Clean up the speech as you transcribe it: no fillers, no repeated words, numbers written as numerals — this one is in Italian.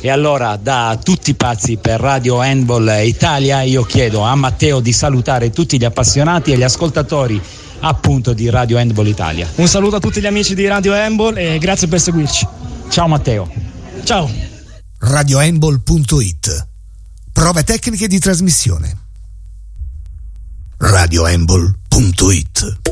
E allora, da tutti pazzi per Radio Handball Italia, io chiedo a Matteo di salutare tutti gli appassionati e gli ascoltatori appunto di Radio Handball Italia. Un saluto a tutti gli amici di Radio Handball e grazie per seguirci. Ciao Matteo. Ciao. RadioHandball.it. Prove tecniche di trasmissione. RadioHandball.it.